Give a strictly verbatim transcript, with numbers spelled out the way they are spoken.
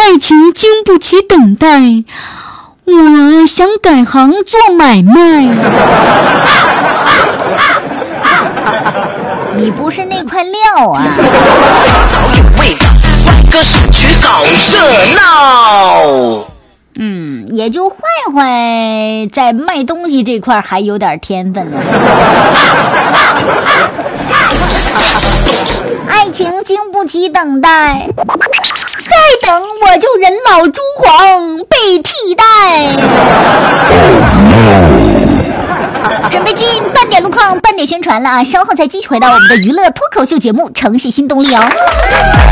爱情经不起等待，我想改行做买卖。 你不是那块料啊！ 早有味道，换个手曲好热闹。 嗯，也就坏坏在卖东西这块还有点天分呢。爱情经不起等待，再等我就人老珠黄被替代。准备进半点路况半点宣传了啊，稍后再继续回到我们的娱乐脱口秀节目《城市新动力》哦。